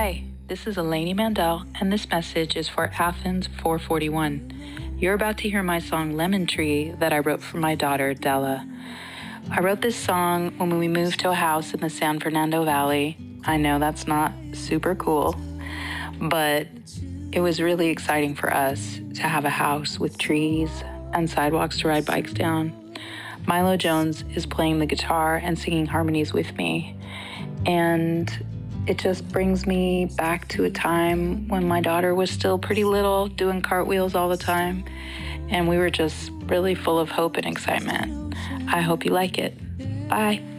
Hi, this is Eleni Mandel, and this message is for Athens 441. You're about to hear my song Lemon Tree that I wrote for my daughter, Della. I wrote this song when we moved to a house in the San Fernando Valley. I know that's not super cool, but it was really exciting for us to have a house with trees and sidewalks to ride bikes down. Milo Jones is playing the guitar and singing harmonies with me, and it just brings me back to a time when my daughter was still pretty little, doing cartwheels all the time, and we were just really full of hope and excitement. I hope you like it. Bye.